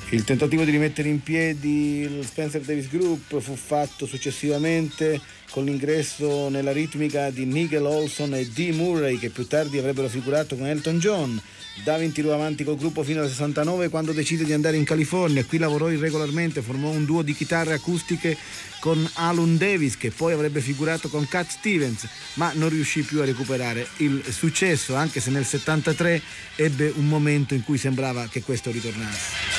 Il tentativo di rimettere in piedi il Spencer Davis Group fu fatto successivamente con l'ingresso nella ritmica di Nigel Olson e Dee Murray, che più tardi avrebbero figurato con Elton John. Davin tirò avanti col gruppo fino al 69, quando decide di andare in California. Qui lavorò irregolarmente, formò un duo di chitarre acustiche con Alun Davis, che poi avrebbe figurato con Cat Stevens, ma non riuscì più a recuperare il successo, anche se nel 73 ebbe un momento in cui sembrava che questo ritornasse.